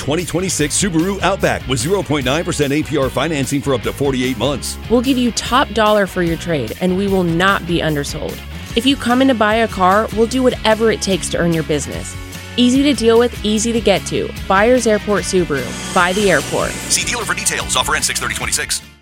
2026 Subaru Outback with 0.9% APR financing for up to 48 months. We'll give you top dollar for your trade, and we will not be undersold. If you come in to buy a car, we'll do whatever it takes to earn your business. Easy to deal with, easy to get to. Buyers Airport Subaru. Buy the airport. See dealer for details. Offer ends 6/30/26.